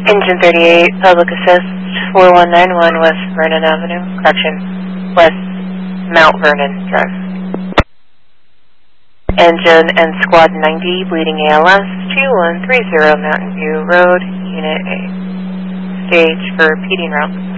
Engine 38, Public Assist, 4191 West Vernon Avenue, correction, West Mount Vernon Drive. Engine and Squad 90, bleeding ALS, 2130 Mountain View Road, Unit A. Stage for PD route.